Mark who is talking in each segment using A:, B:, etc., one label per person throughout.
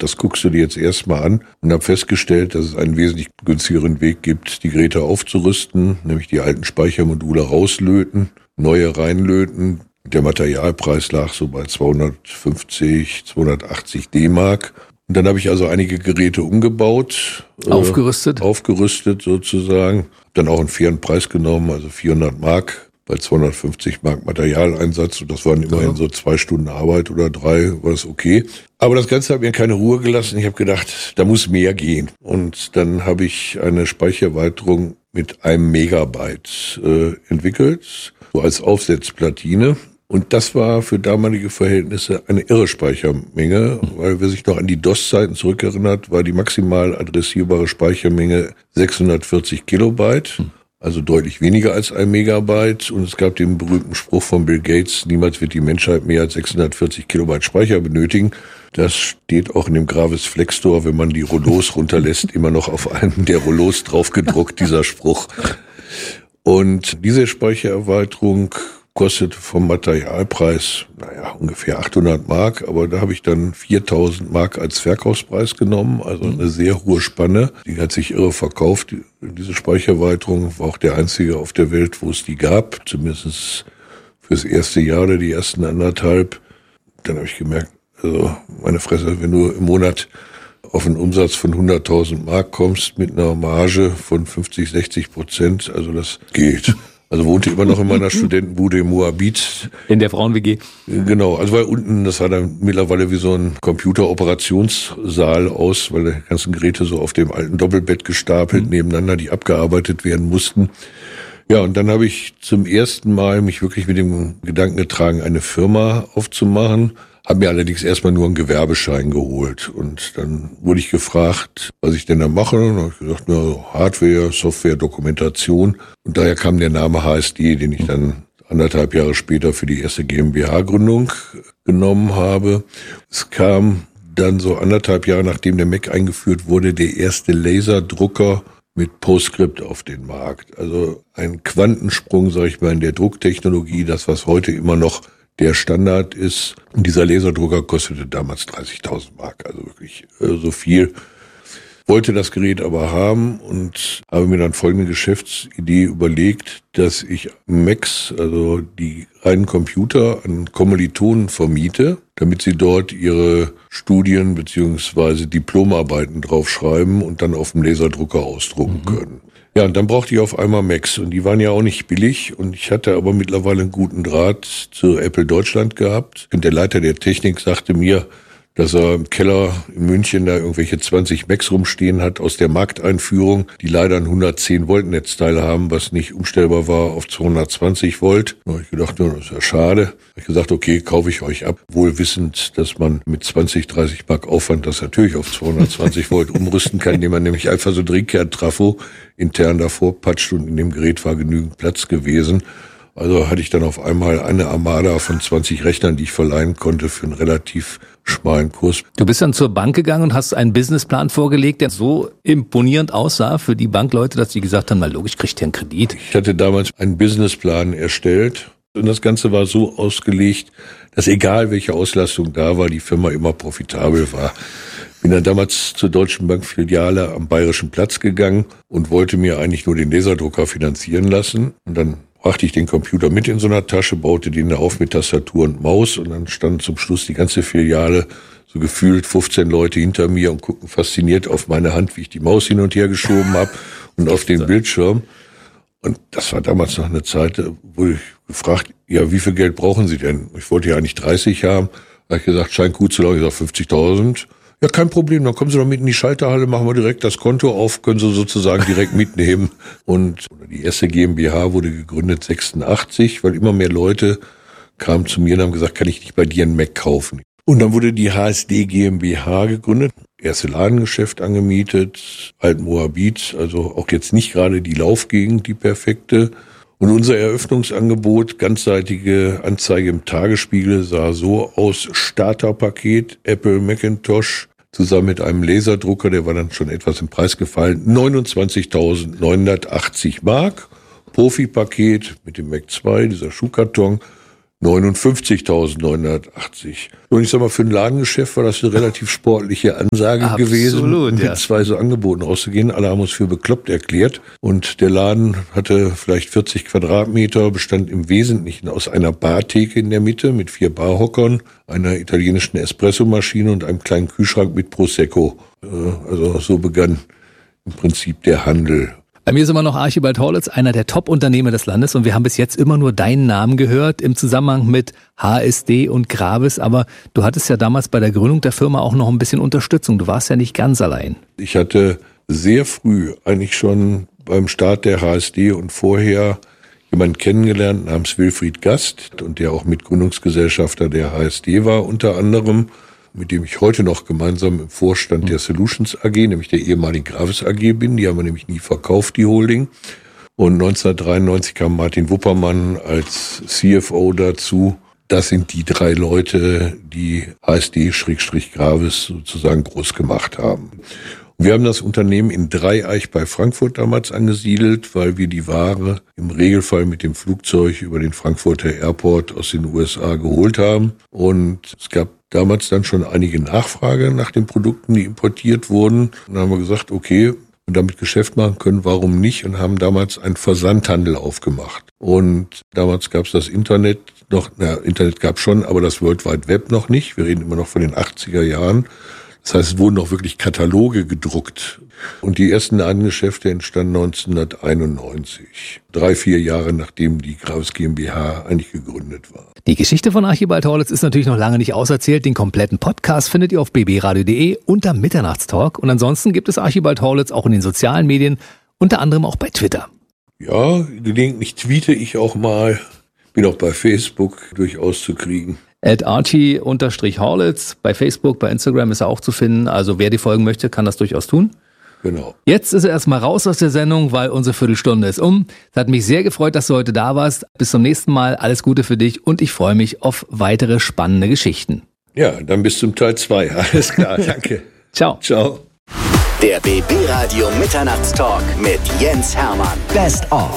A: das guckst du dir jetzt erstmal an und habe festgestellt, dass es einen wesentlich günstigeren Weg gibt, die Geräte aufzurüsten, nämlich die alten Speichermodule rauslöten, neue reinlöten. Der Materialpreis lag so bei 250, 280 D-Mark. Und dann habe ich also einige Geräte umgebaut. Aufgerüstet sozusagen. Dann auch einen fairen Preis genommen, also 400 Mark bei 250 Mark Materialeinsatz. Und das waren immerhin so 2 Stunden Arbeit oder 3, war das okay. Aber das Ganze hat mir keine Ruhe gelassen. Ich habe gedacht, da muss mehr gehen. Und dann habe ich eine Speichererweiterung mit 1 Megabyte entwickelt, so als Aufsetzplatine. Und das war für damalige Verhältnisse eine irre Speichermenge, weil wer sich noch an die DOS-Zeiten zurückerinnert, war die maximal adressierbare Speichermenge 640 Kilobyte, also deutlich weniger als 1 Megabyte. Und es gab den berühmten Spruch von Bill Gates, niemals wird die Menschheit mehr als 640 Kilobyte Speicher benötigen. Das steht auch in dem Gravis Flex Store, wenn man die Rollos runterlässt, immer noch auf einem der Rollos drauf gedruckt, dieser Spruch. Und diese Speichererweiterung kostet vom Materialpreis, ungefähr 800 Mark, aber da habe ich dann 4000 Mark als Verkaufspreis genommen, also eine sehr hohe Spanne. Die hat sich irre verkauft. Diese Speichererweiterung war auch der einzige auf der Welt, wo es die gab, zumindest fürs erste Jahr oder die ersten 1,5. Dann habe ich gemerkt, also meine Fresse, wenn du im Monat auf einen Umsatz von 100.000 Mark kommst mit einer Marge von 50-60%, also das geht. Also wohnte immer noch in meiner Studentenbude im Moabit.
B: In der Frauen-WG?
A: Genau, also weil unten, das sah dann mittlerweile wie so ein Computeroperationssaal aus, weil die ganzen Geräte so auf dem alten Doppelbett gestapelt nebeneinander, die abgearbeitet werden mussten. Ja, und dann habe ich zum ersten Mal mich wirklich mit dem Gedanken getragen, eine Firma aufzumachen. Habe mir allerdings erstmal nur einen Gewerbeschein geholt. Und dann wurde ich gefragt, was ich denn da mache. Und dann habe ich gesagt, Hardware, Software, Dokumentation. Und daher kam der Name HSD, den ich dann 1,5 Jahre später für die erste GmbH-Gründung genommen habe. Es kam dann so 1,5 Jahre, nachdem der Mac eingeführt wurde, der erste Laserdrucker mit PostScript auf den Markt. Also ein Quantensprung, sage ich mal, in der Drucktechnologie, das, was heute immer noch der Standard ist. Und dieser Laserdrucker kostete damals 30.000 Mark, also wirklich so viel. Wollte das Gerät aber haben und habe mir dann folgende Geschäftsidee überlegt, dass ich Macs, also die reinen Computer, an Kommilitonen vermiete, damit sie dort ihre Studien bzw. Diplomarbeiten draufschreiben und dann auf dem Laserdrucker ausdrucken können. Ja, und dann brauchte ich auf einmal Macs und die waren ja auch nicht billig und ich hatte aber mittlerweile einen guten Draht zu Apple Deutschland gehabt. Und der Leiter der Technik sagte mir, dass er im Keller in München da irgendwelche 20 Macs rumstehen hat aus der Markteinführung, die leider ein 110 Volt Netzteil haben, was nicht umstellbar war auf 220 Volt. Da habe ich gedacht, das ist ja schade. Da habe ich gesagt, okay, kaufe ich euch ab. Wohl wissend, dass man mit 20, 30 Mark Aufwand das natürlich auf 220 Volt umrüsten kann, indem man nämlich einfach so Drehkehrt-Trafo intern davor patscht und in dem Gerät war genügend Platz gewesen. Also hatte ich dann auf einmal eine Armada von 20 Rechnern, die ich verleihen konnte für einen relativ schmalen Kurs.
B: Du bist dann zur Bank gegangen und hast einen Businessplan vorgelegt, der so imponierend aussah für die Bankleute, dass die gesagt haben, na logisch, kriegt ihr einen Kredit.
A: Ich hatte damals einen Businessplan erstellt und das Ganze war so ausgelegt, dass egal welche Auslastung da war, die Firma immer profitabel war. Bin dann damals zur Deutschen Bank Filiale am Bayerischen Platz gegangen und wollte mir eigentlich nur den Laserdrucker finanzieren lassen. Und dann brachte ich den Computer mit in so einer Tasche, baute den da auf mit Tastatur und Maus und dann stand zum Schluss die ganze Filiale, so gefühlt 15 Leute hinter mir und guckten fasziniert auf meine Hand, wie ich die Maus hin und her geschoben habe und auf den Bildschirm. Und das war damals noch eine Zeit, wo ich gefragt, ja, wie viel Geld brauchen Sie denn? Ich wollte ja eigentlich 30 haben. Da habe ich gesagt, scheint gut zu laufen. Ich sage 50.000. Ja, kein Problem, dann kommen Sie doch mit in die Schalterhalle, machen wir direkt das Konto auf, können Sie sozusagen direkt mitnehmen. Und die erste GmbH wurde gegründet 86, weil immer mehr Leute kamen zu mir und haben gesagt, kann ich nicht bei dir einen Mac kaufen? Und dann wurde die HSD GmbH gegründet, erste Ladengeschäft angemietet, Alt-Moabit, also auch jetzt nicht gerade die Laufgegend, die perfekte. Und unser Eröffnungsangebot, ganzseitige Anzeige im Tagesspiegel, sah so aus: Starterpaket, Apple Macintosh, zusammen mit einem Laserdrucker, der war dann schon etwas im Preis gefallen, 29.980 Mark. Profi-Paket mit dem Mac 2, dieser Schuhkarton, 59.980. Und ich sag mal, für ein Ladengeschäft war das eine relativ sportliche Ansage gewesen, mit 2 so Angeboten rauszugehen. Alle haben uns für bekloppt erklärt. Und der Laden hatte vielleicht 40 Quadratmeter, bestand im Wesentlichen aus einer Bartheke in der Mitte mit 4 Barhockern, einer italienischen Espressomaschine und einem kleinen Kühlschrank mit Prosecco. Also so begann im Prinzip der Handel.
B: Bei mir ist immer noch Archibald Horlitz, einer der Top-Unternehmer des Landes, und wir haben bis jetzt immer nur deinen Namen gehört im Zusammenhang mit HSD und Gravis, aber du hattest ja damals bei der Gründung der Firma auch noch ein bisschen Unterstützung, du warst ja nicht ganz allein.
A: Ich hatte sehr früh, eigentlich schon beim Start der HSD und vorher, jemanden kennengelernt namens Wilfried Gast und der auch Mitgründungsgesellschafter der HSD war unter anderem, mit dem ich heute noch gemeinsam im Vorstand der Solutions AG, nämlich der ehemaligen Gravis AG bin. Die haben wir nämlich nie verkauft, die Holding. Und 1993 kam Martin Wuppermann als CFO dazu. Das sind die 3 Leute, die HSD-Gravis sozusagen groß gemacht haben. Und wir haben das Unternehmen in Dreieich bei Frankfurt damals angesiedelt, weil wir die Ware im Regelfall mit dem Flugzeug über den Frankfurter Airport aus den USA geholt haben. Und es gab damals dann schon einige Nachfrage nach den Produkten, die importiert wurden. Und dann haben wir gesagt, okay, wenn wir damit Geschäft machen können, warum nicht? Und haben damals einen Versandhandel aufgemacht. Und damals gab es das Internet noch, Internet gab es schon, aber das World Wide Web noch nicht. Wir reden immer noch von den 80er Jahren. Das heißt, es wurden auch wirklich Kataloge gedruckt. Und die ersten Ladengeschäfte entstanden 1991, 3-4 Jahre nachdem die Gravis GmbH eigentlich gegründet war.
B: Die Geschichte von Archibald Horlitz ist natürlich noch lange nicht auserzählt. Den kompletten Podcast findet ihr auf bbradio.de unter Mitternachtstalk. Und ansonsten gibt es Archibald Horlitz auch in den sozialen Medien, unter anderem auch bei Twitter.
A: Ja, gelegentlich tweete ich auch mal. Bin auch bei Facebook durchaus zu kriegen. @Archie_Horlitz bei Facebook, bei Instagram ist er auch zu finden. Also wer dir folgen möchte, kann das durchaus tun. Genau. Jetzt ist er erstmal raus aus der Sendung, weil unsere Viertelstunde ist um. Es hat mich sehr gefreut, dass du heute da warst. Bis zum nächsten Mal. Alles Gute für dich und ich freue mich auf weitere spannende Geschichten. Ja, dann bis zum Teil 2. Alles klar, danke. Ciao. Ciao.
C: Der BB Radio Mitternachtstalk mit Jens Hermann. Best of.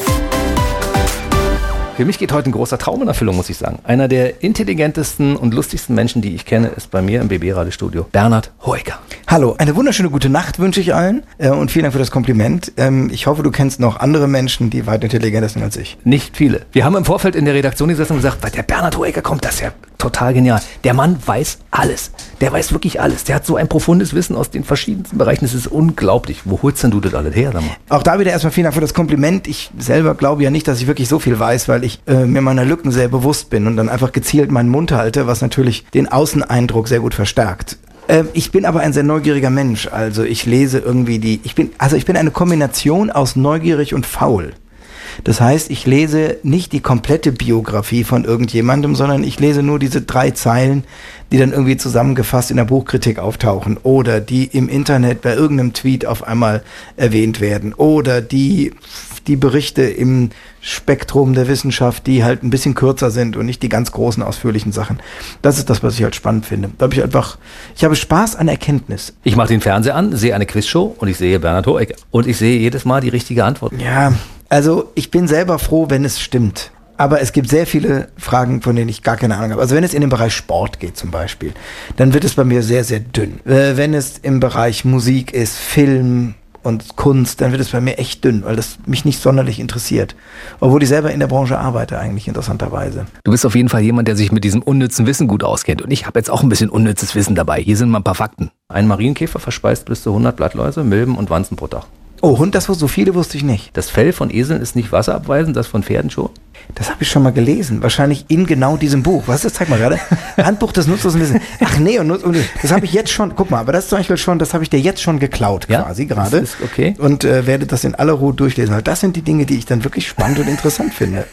B: Für mich geht heute ein großer Traum in Erfüllung, muss ich sagen. Einer der intelligentesten und lustigsten Menschen, die ich kenne, ist bei mir im BB-Radio-Studio Bernhard Hoeker.
D: Hallo, eine wunderschöne gute Nacht wünsche ich allen und vielen Dank für das Kompliment. Ich hoffe, du kennst noch andere Menschen, die weit intelligenter sind als ich.
B: Nicht viele. Wir haben im Vorfeld in der Redaktion gesessen und gesagt, weil der Bernhard Hoeker kommt, das ist ja total genial. Der Mann weiß alles. Der weiß wirklich alles. Der hat so ein profundes Wissen aus den verschiedensten Bereichen. Das ist unglaublich. Wo holst denn du das alles her? Sag mal?
D: Auch da wieder erstmal vielen Dank für das Kompliment. Ich selber glaube ja nicht, dass ich wirklich so viel weiß, weil ich mir meiner Lücken sehr bewusst bin und dann einfach gezielt meinen Mund halte, was natürlich den Außeneindruck sehr gut verstärkt. Ich bin aber ein sehr neugieriger Mensch. Also ich lese irgendwie ich bin eine Kombination aus neugierig und faul. Das heißt, ich lese nicht die komplette Biografie von irgendjemandem, sondern ich lese nur diese 3 Zeilen, die dann irgendwie zusammengefasst in der Buchkritik auftauchen oder die im Internet bei irgendeinem Tweet auf einmal erwähnt werden oder die Berichte im Spektrum der Wissenschaft, die halt ein bisschen kürzer sind und nicht die ganz großen, ausführlichen Sachen. Das ist das, was ich halt spannend finde. Da habe ich habe Spaß an Erkenntnis.
B: Ich mache den Fernseher an, sehe eine Quizshow und ich sehe Bernhard Hoeker. Und ich sehe jedes Mal die richtige Antwort.
D: Ja, also ich bin selber froh, wenn es stimmt. Aber es gibt sehr viele Fragen, von denen ich gar keine Ahnung habe. Also wenn es in den Bereich Sport geht zum Beispiel, dann wird es bei mir sehr, sehr dünn. Wenn es im Bereich Musik ist, Film und Kunst, dann wird es bei mir echt dünn, weil das mich nicht sonderlich interessiert. Obwohl ich selber in der Branche arbeite eigentlich, interessanterweise.
B: Du bist auf jeden Fall jemand, der sich mit diesem unnützen Wissen gut auskennt. Und ich habe jetzt auch ein bisschen unnützes Wissen dabei. Hier sind mal ein paar Fakten. Ein Marienkäfer verspeist bis zu 100 Blattläuse, Milben und Wanzen pro Tag.
D: Oh, Hund, so viele wusste ich nicht.
B: Das Fell von Eseln ist nicht wasserabweisend, das von Pferden schon?
D: Das habe ich schon mal gelesen. Wahrscheinlich in genau diesem Buch. Was ist das? Zeig mal gerade. Handbuch des nutzlosen Wissens. Ach nee, und das habe ich jetzt schon, guck mal, aber das zum Beispiel schon, das habe ich dir jetzt schon geklaut quasi gerade.
B: Das ist okay.
D: Und werde das in aller Ruhe durchlesen. Weil das sind die Dinge, die ich dann wirklich spannend und interessant finde.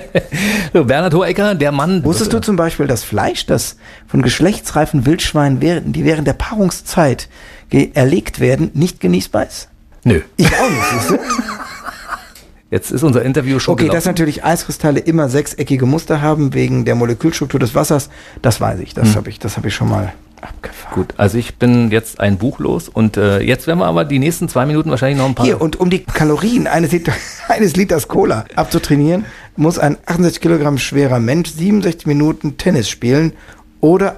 B: So, Bernhard Hoeker, der Mann.
D: Wusstest du zum Beispiel, dass Fleisch, das von geschlechtsreifen Wildschweinen, die während der Paarungszeit erlegt werden, nicht genießbar ist?
B: Nö.
D: Ich auch nicht, siehst du?
B: Jetzt ist unser Interview schon gelaufen.
D: Dass natürlich Eiskristalle immer 6-eckige Muster haben, wegen der Molekülstruktur des Wassers, das weiß ich. Das habe ich schon mal Abgefahren.
B: Gut, also ich bin jetzt ein Buch los und jetzt werden wir aber die nächsten 2 Minuten wahrscheinlich noch ein paar...
D: Hier, und um die Kalorien eines Liters Cola abzutrainieren, muss ein 68 Kilogramm schwerer Mensch 67 Minuten Tennis spielen oder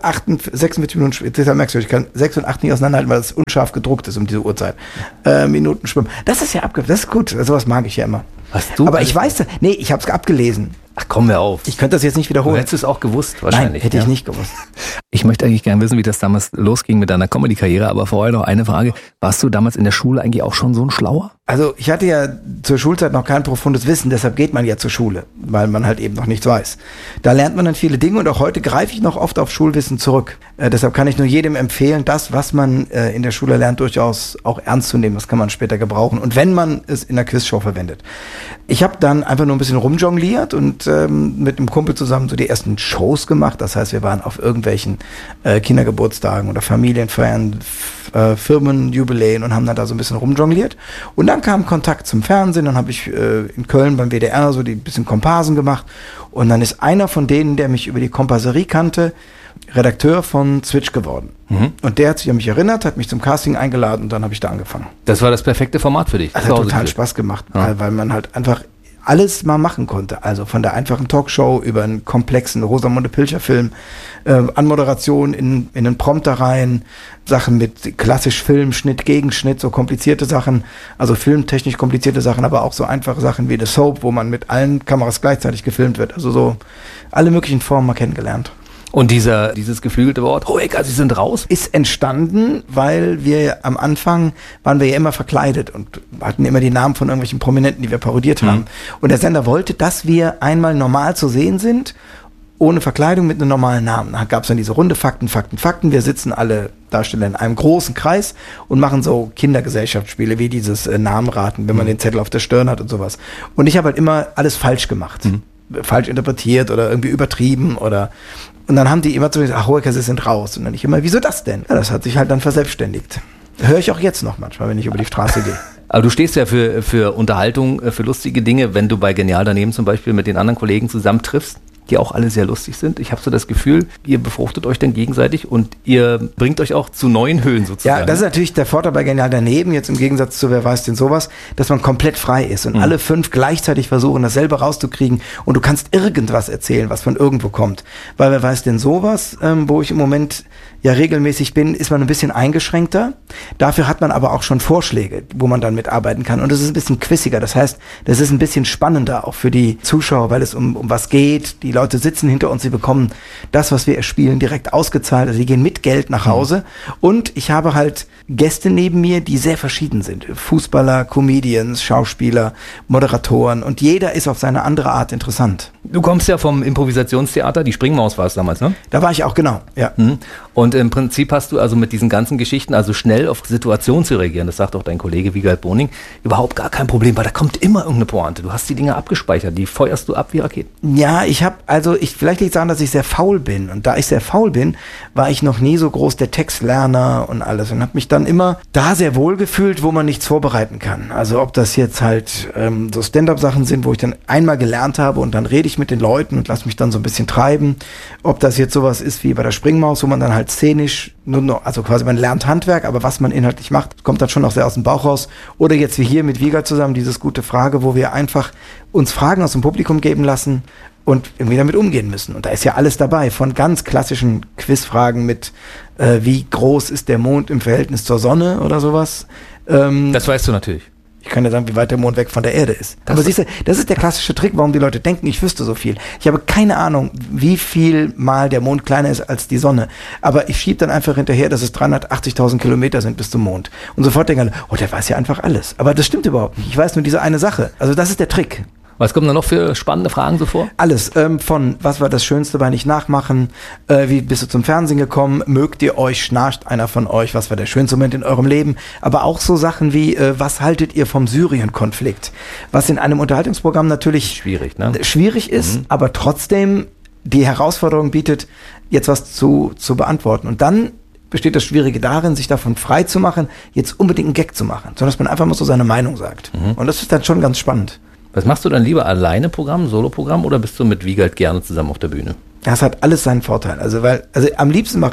D: 46 Minuten, deshalb merkst du, ich kann 6 und 8 nicht auseinanderhalten, weil es unscharf gedruckt ist um diese Uhrzeit. Minuten schwimmen. Das ist ja abgefahren, das ist gut, sowas mag ich ja immer.
B: Hast du?
D: Aber ich weiß, nee, ich habe es abgelesen.
B: Ach, komm mir auf.
D: Ich könnte das jetzt nicht wiederholen.
B: Du hättest es auch gewusst, wahrscheinlich.
D: Nein, hätte ich nicht gewusst.
B: Ich möchte eigentlich gerne wissen, wie das damals losging mit deiner Comedy-Karriere, aber vorher noch eine Frage. Warst du damals in der Schule eigentlich auch schon so ein Schlauer?
D: Also ich hatte ja zur Schulzeit noch kein profundes Wissen, deshalb geht man ja zur Schule, weil man halt eben noch nichts weiß. Da lernt man dann viele Dinge und auch heute greife ich noch oft auf Schulwissen zurück. Deshalb kann ich nur jedem empfehlen, das, was man in der Schule lernt, durchaus auch ernst zu nehmen. Das kann man später gebrauchen und wenn man es in der Quizshow verwendet. Ich habe dann einfach nur ein bisschen rumjongliert und mit einem Kumpel zusammen so die ersten Shows gemacht. Das heißt, wir waren auf irgendwelchen Kindergeburtstagen oder Familienfeiern, Firmenjubiläen und haben dann da so ein bisschen rumjongliert. Und dann kam Kontakt zum Fernsehen, dann habe ich in Köln beim WDR so die bisschen Komparsen gemacht und dann ist einer von denen, der mich über die Komparserie kannte, Redakteur von Switch geworden. Und der hat sich an mich erinnert, hat mich zum Casting eingeladen und dann habe ich da angefangen.
B: Das war das perfekte Format für dich.
D: Das hat total Spaß gemacht, weil man halt einfach alles mal machen konnte. Also von der einfachen Talkshow über einen komplexen Rosamunde Pilcher-Film, Anmoderation in einen Prompter rein, Sachen mit klassisch Film, Schnitt, Gegenschnitt, so komplizierte Sachen, also filmtechnisch komplizierte Sachen, aber auch so einfache Sachen wie The Soap, wo man mit allen Kameras gleichzeitig gefilmt wird. Also so alle möglichen Formen mal kennengelernt.
B: Und dieses geflügelte Wort, Hohecker, Sie sind raus?
D: Ist entstanden, weil wir am Anfang waren wir ja immer verkleidet und hatten immer die Namen von irgendwelchen Prominenten, die wir parodiert haben. Und der Sender wollte, dass wir einmal normal zu sehen sind, ohne Verkleidung mit einem normalen Namen. Da gab es dann diese Runde Fakten. Wir sitzen alle Darsteller in einem großen Kreis und machen so Kindergesellschaftsspiele wie dieses Namenraten, wenn man den Zettel auf der Stirn hat und sowas. Und ich habe halt immer alles falsch gemacht. Falsch interpretiert oder irgendwie übertrieben oder und dann haben die immer zu mir gesagt, Hohecker, Sie sind raus. Und dann ich immer, wieso das denn? Ja, das hat sich halt dann verselbstständigt. Höre ich auch jetzt noch manchmal, wenn ich über die Straße gehe.
B: Aber du stehst ja für Unterhaltung, für lustige Dinge, wenn du bei Genial daneben zum Beispiel mit den anderen Kollegen zusammen triffst, die auch alle sehr lustig sind. Ich habe so das Gefühl, ihr befruchtet euch dann gegenseitig und ihr bringt euch auch zu neuen Höhen sozusagen.
D: Ja, das ist natürlich der Vorteil bei Genial daneben, jetzt im Gegensatz zu Wer weiß denn sowas, dass man komplett frei ist und alle 5 gleichzeitig versuchen, dasselbe rauszukriegen und du kannst irgendwas erzählen, was von irgendwo kommt. Weil Wer weiß denn sowas, wo ich im Moment ja regelmäßig bin, ist man ein bisschen eingeschränkter. Dafür hat man aber auch schon Vorschläge, wo man dann mitarbeiten kann. Und es ist ein bisschen quiziger. Das heißt, das ist ein bisschen spannender auch für die Zuschauer, weil es um was geht. Die Leute sitzen hinter uns, sie bekommen das, was wir erspielen, direkt ausgezahlt. Also sie gehen mit Geld nach Hause. Und ich habe halt Gäste neben mir, die sehr verschieden sind. Fußballer, Comedians, Schauspieler, Moderatoren. Und jeder ist auf seine andere Art interessant.
B: Du kommst ja vom Improvisationstheater, die Springmaus war es damals, ne?
D: Da war ich auch, genau, ja.
B: Und im Prinzip hast du also mit diesen ganzen Geschichten, also schnell auf Situationen zu reagieren, das sagt auch dein Kollege Wiegald Boning, überhaupt gar kein Problem, weil da kommt immer irgendeine Pointe. Du hast die Dinge abgespeichert, die feuerst du ab wie Raketen.
D: Ja, vielleicht liegt es daran, dass ich sehr faul bin. Und da ich sehr faul bin, war ich noch nie so groß der Textlerner und alles. Und habe mich dann immer da sehr wohl gefühlt, wo man nichts vorbereiten kann. Also ob das jetzt halt so Stand-up-Sachen sind, wo ich dann einmal gelernt habe und dann rede ich mit den Leuten und lasse mich dann so ein bisschen treiben. Ob das jetzt sowas ist wie bei der Springmaus, wo man dann halt szenisch, also quasi man lernt Handwerk, aber was man inhaltlich macht, kommt dann schon noch sehr aus dem Bauch raus. Oder jetzt wie hier mit Wiegald zusammen, dieses gute Frage, wo wir einfach uns Fragen aus dem Publikum geben lassen und irgendwie damit umgehen müssen. Und da ist ja alles dabei, von ganz klassischen Quizfragen mit wie groß ist der Mond im Verhältnis zur Sonne oder sowas.
B: Das weißt du natürlich.
D: Ich kann ja sagen, wie weit der Mond weg von der Erde ist. Aber siehst du, das ist der klassische Trick, warum die Leute denken, ich wüsste so viel. Ich habe keine Ahnung, wie viel mal der Mond kleiner ist als die Sonne. Aber ich schiebe dann einfach hinterher, dass es 380.000 Kilometer sind bis zum Mond. Und sofort denken alle, oh, der weiß ja einfach alles. Aber das stimmt überhaupt nicht. Ich weiß nur diese eine Sache. Also das ist der Trick.
B: Was kommt da noch für spannende Fragen so vor?
D: Alles, von was war das Schönste bei Nicht nachmachen, wie bist du zum Fernsehen gekommen, mögt ihr euch, schnarcht einer von euch, was war der schönste Moment in eurem Leben, aber auch so Sachen wie, was haltet ihr vom Syrien-Konflikt, was in einem Unterhaltungsprogramm natürlich schwierig ist, aber trotzdem die Herausforderung bietet, jetzt was zu beantworten. Und dann besteht das Schwierige darin, sich davon frei zu machen, jetzt unbedingt einen Gag zu machen, sondern dass man einfach mal so seine Meinung sagt. Und das ist dann schon ganz spannend.
B: Was machst du dann lieber, alleine Programm, Solo-Programm oder bist du mit Wiegald gerne zusammen auf der Bühne?
D: Das hat alles seinen Vorteil. Also am liebsten mache ich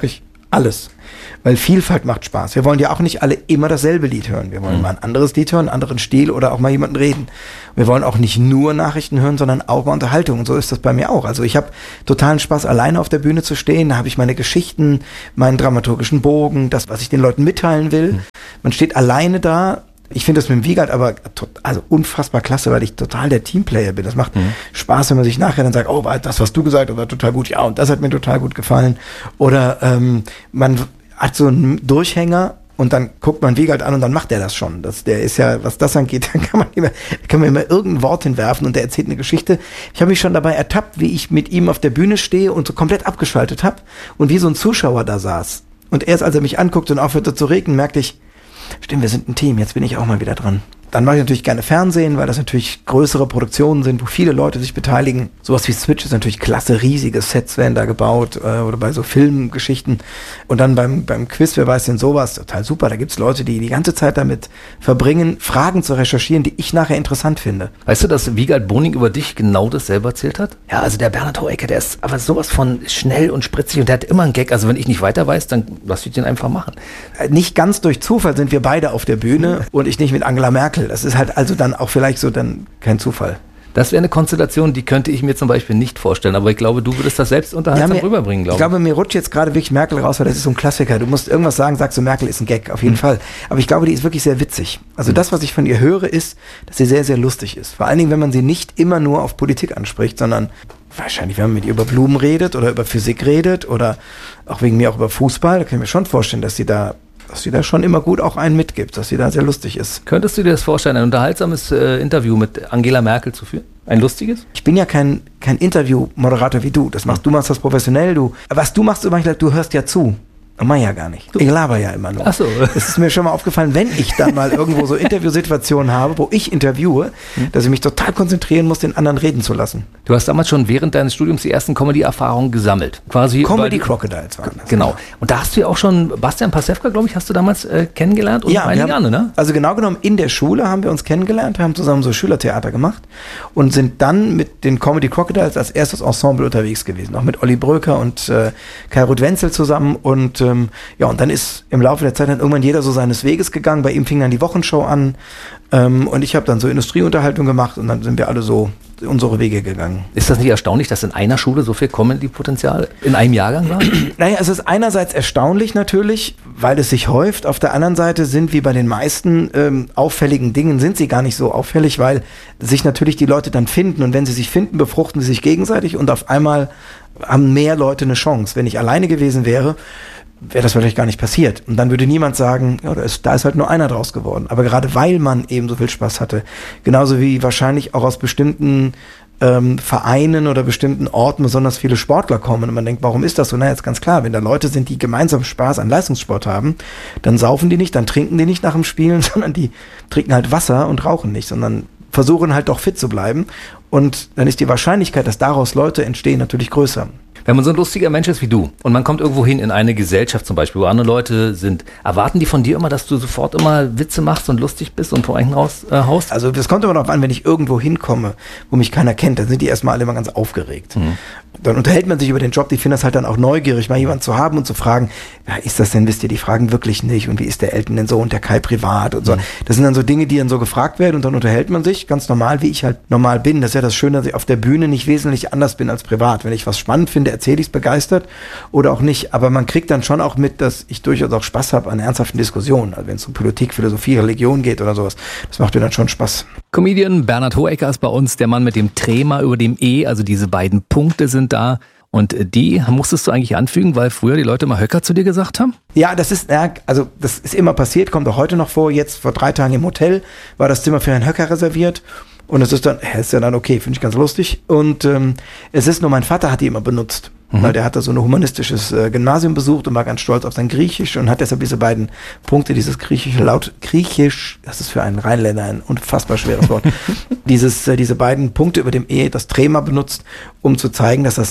D: Alles. Weil Vielfalt macht Spaß. Wir wollen ja auch nicht alle immer dasselbe Lied hören. Wir wollen mal ein anderes Lied hören, einen anderen Stil oder auch mal jemanden reden. Wir wollen auch nicht nur Nachrichten hören, sondern auch mal Unterhaltung. Und so ist das bei mir auch. Also ich habe totalen Spaß, alleine auf der Bühne zu stehen. Da habe ich meine Geschichten, meinen dramaturgischen Bogen, das, was ich den Leuten mitteilen will. Man steht alleine da. Ich finde das mit dem Wiegald aber also unfassbar klasse, weil ich total der Teamplayer bin. Das macht Spaß, wenn man sich nachher dann sagt, oh, das, was du gesagt hast, war total gut. Ja, und das hat mir total gut gefallen. Oder man hat so einen Durchhänger und dann guckt man Wiegald an und dann macht er das schon. Der ist ja, was das angeht, dann kann man immer irgendein Wort hinwerfen und der erzählt eine Geschichte. Ich habe mich schon dabei ertappt, wie ich mit ihm auf der Bühne stehe und so komplett abgeschaltet habe und wie so ein Zuschauer da saß. Und erst als er mich anguckte und aufhörte zu regnen, merkte ich, stimmt, wir sind ein Team, jetzt bin ich auch mal wieder dran. Dann mache ich natürlich gerne Fernsehen, weil das natürlich größere Produktionen sind, wo viele Leute sich beteiligen. Sowas wie Switch ist natürlich klasse, riesige Sets werden da gebaut oder bei so Filmgeschichten. Und dann beim Quiz, wer weiß denn sowas, total super. Da gibt's Leute, die die ganze Zeit damit verbringen, Fragen zu recherchieren, die ich nachher interessant finde.
B: Weißt du, dass Wiegald Boning über dich genau das selber erzählt hat? Ja, also der Bernhard Hohecker, der ist aber sowas von schnell und spritzig und der hat immer einen Gag. Also wenn ich nicht weiter weiß, dann lass ich den einfach machen.
D: Nicht ganz durch Zufall sind wir beide auf der Bühne und ich nicht mit Angela Merkel. Das ist halt also dann auch vielleicht so dann kein Zufall.
B: Das wäre eine Konstellation, die könnte ich mir zum Beispiel nicht vorstellen. Aber ich glaube, du würdest das selbst unterhaltsam rüberbringen, glaube ich.
D: Ich glaube, mir rutscht jetzt gerade wirklich Merkel raus, weil das ist so ein Klassiker. Du musst irgendwas sagen, sagst du, Merkel ist ein Gag, auf jeden Fall. Aber ich glaube, die ist wirklich sehr witzig. Also das, was ich von ihr höre, ist, dass sie sehr, sehr lustig ist. Vor allen Dingen, wenn man sie nicht immer nur auf Politik anspricht, sondern wahrscheinlich, wenn man mit ihr über Blumen redet oder über Physik redet oder auch wegen mir auch über Fußball, da kann ich mir schon vorstellen, dass sie da schon immer gut auch einen mitgibt, dass sie da sehr lustig ist.
B: Könntest du dir das vorstellen, ein unterhaltsames Interview mit Angela Merkel zu führen? Ein lustiges?
D: Ich bin ja kein Interview-Moderator wie du. Du machst das professionell, was du machst, du hörst ja zu. Mach ja gar nicht. Ich laber ja immer nur.
B: Ach so.
D: Es ist mir schon mal aufgefallen, wenn ich dann mal irgendwo so Interviewsituationen habe, wo ich interviewe, dass ich mich total konzentrieren muss, den anderen reden zu lassen.
B: Du hast damals schon während deines Studiums die ersten Comedy-Erfahrungen gesammelt. Quasi
D: Comedy Crocodiles waren das.
B: Genau. Und da hast du ja auch schon Bastian Pastewka, glaube ich, hast du damals kennengelernt und einige Jahre, ne?
D: Also genau genommen in der Schule haben wir uns kennengelernt, haben zusammen so Schülertheater gemacht und sind dann mit den Comedy Crocodiles als erstes Ensemble unterwegs gewesen. Auch mit Olli Bröker und Kai Ruth Wenzel zusammen und und dann ist im Laufe der Zeit dann irgendwann jeder so seines Weges gegangen. Bei ihm fing dann die Wochenshow an und ich habe dann so Industrieunterhaltung gemacht und dann sind wir alle so unsere Wege gegangen.
B: Ist das nicht erstaunlich, dass in einer Schule so viel Comedy-Potenzial in einem Jahrgang war?
D: Naja, es ist einerseits erstaunlich natürlich, weil es sich häuft. Auf der anderen Seite sind wie bei den meisten auffälligen Dingen, sind sie gar nicht so auffällig, weil sich natürlich die Leute dann finden und wenn sie sich finden, befruchten sie sich gegenseitig und auf einmal haben mehr Leute eine Chance. Wenn ich alleine gewesen wäre, wäre das vielleicht gar nicht passiert. Und dann würde niemand sagen, ja, da ist halt nur einer draus geworden. Aber gerade weil man eben so viel Spaß hatte, genauso wie wahrscheinlich auch aus bestimmten Vereinen oder bestimmten Orten besonders viele Sportler kommen und man denkt, warum ist das so? Na, jetzt ganz klar, wenn da Leute sind, die gemeinsam Spaß an Leistungssport haben, dann saufen die nicht, dann trinken die nicht nach dem Spielen, sondern die trinken halt Wasser und rauchen nicht, sondern versuchen halt doch fit zu bleiben. Und dann ist die Wahrscheinlichkeit, dass daraus Leute entstehen, natürlich größer.
B: Wenn man so ein lustiger Mensch ist wie du und man kommt irgendwo hin in eine Gesellschaft zum Beispiel, wo andere Leute sind, erwarten die von dir immer, dass du sofort immer Witze machst und lustig bist und vor einen haust?
D: Also das kommt immer darauf an, wenn ich irgendwo hinkomme, wo mich keiner kennt, dann sind die erstmal alle immer ganz aufgeregt. Dann unterhält man sich über den Job, die finden das halt dann auch neugierig, mal jemanden zu haben und zu fragen, ja, ist das denn, wisst ihr, die fragen wirklich nicht und wie ist der Elton denn so und der Kai privat und so. Das sind dann so Dinge, die dann so gefragt werden und dann unterhält man sich ganz normal, wie ich halt normal bin. Das ist ja das Schöne, dass ich auf der Bühne nicht wesentlich anders bin als privat. Wenn ich was spannend finde, erzähle ich es begeistert oder auch nicht. Aber man kriegt dann schon auch mit, dass ich durchaus auch Spaß habe an ernsthaften Diskussionen. Also wenn es um Politik, Philosophie, Religion geht oder sowas. Das macht mir dann schon Spaß.
B: Comedian Bernhard Hohecker ist bei uns, der Mann mit dem Trema über dem E, also diese beiden Punkte sind da. Und die musstest du eigentlich anfügen, weil früher die Leute mal Höcker zu dir gesagt haben?
D: Ja, das ist immer passiert, kommt auch heute noch vor. Jetzt vor 3 Tagen im Hotel war das Zimmer für Herrn Höcker reserviert. Und es ist dann, okay, finde ich ganz lustig. Und es ist nur, mein Vater hat die immer benutzt. Weil der hat da so ein humanistisches Gymnasium besucht und war ganz stolz auf sein Griechisch und hat deshalb diese beiden Punkte, dieses Griechisch, das ist für einen Rheinländer ein unfassbar schweres Wort, diese beiden Punkte über dem E, das Trema benutzt, um zu zeigen, dass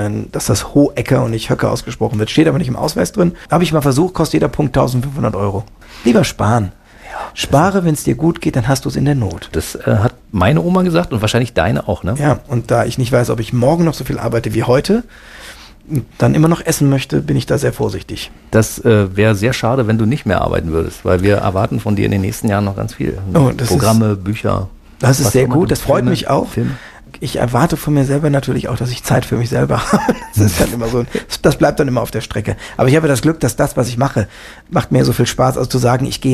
D: das Hohecker und nicht Höcker ausgesprochen wird. Steht aber nicht im Ausweis drin. Habe ich mal versucht, kostet jeder Punkt 1.500 €. Lieber sparen. Spare, wenn es dir gut geht, dann hast du es in der Not.
B: Das hat meine Oma gesagt und wahrscheinlich deine auch, ne?
D: Ja, und da ich nicht weiß, ob ich morgen noch so viel arbeite wie heute, dann immer noch essen möchte, bin ich da sehr vorsichtig.
B: Das wäre sehr schade, wenn du nicht mehr arbeiten würdest, weil wir erwarten von dir in den nächsten Jahren noch ganz viel. Programme, Bücher.
D: Das ist sehr gut, das freut mich auch.
B: Filme.
D: Ich erwarte von mir selber natürlich auch, dass ich Zeit für mich selber habe. Das ist dann immer so, das bleibt dann immer auf der Strecke. Aber ich habe das Glück, dass das, was ich mache, macht mir so viel Spaß, also zu sagen, ich gehe